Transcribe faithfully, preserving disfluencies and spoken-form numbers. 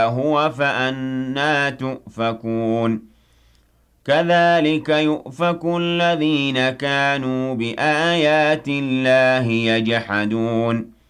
هُوَ فَأَنَّىٰ تُؤْفَكُونَ كَذَٰلِكَ يُؤْفَكُ الَّذِينَ كَانُوا بِآيَاتِ اللَّهِ يَجْحَدُونَ